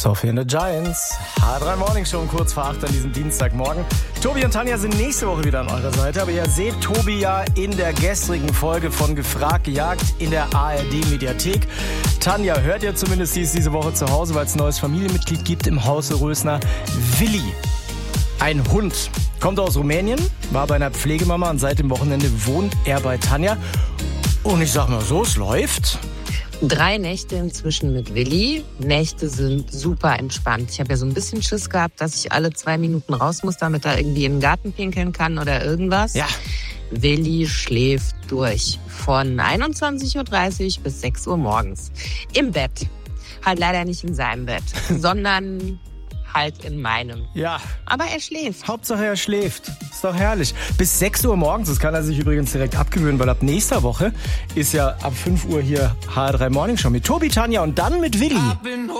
So, für die Giants. H3 Morning Show um kurz vor 8 an diesem Dienstagmorgen. Tobi und Tanja sind nächste Woche wieder an eurer Seite, aber ihr seht Tobi ja in der gestrigen Folge von Gefragt gejagt in der ARD-Mediathek. Tanja hört ihr zumindest diese Woche zu Hause, weil es ein neues Familienmitglied gibt im Hause Rösner. Willi, ein Hund, kommt aus Rumänien, war bei einer Pflegemama und seit dem Wochenende wohnt er bei Tanja. Und ich sag mal so, es läuft. 3 Nächte inzwischen mit Willi. Nächte sind super entspannt. Ich habe ja so ein bisschen Schiss gehabt, dass ich alle 2 Minuten raus muss, damit er irgendwie in den Garten pinkeln kann oder irgendwas. Ja. Willi schläft durch. Von 21.30 Uhr bis 6 Uhr morgens. Im Bett. Halt leider nicht in seinem Bett, sondern halt in meinem. Ja. Aber er schläft. Hauptsache er schläft. Ist doch herrlich. Bis 6 Uhr morgens, das kann er sich übrigens direkt abgewöhnen, weil ab nächster Woche ist ja ab 5 Uhr hier HR3 Morning Show mit Tobi, Tanja und dann mit Willi.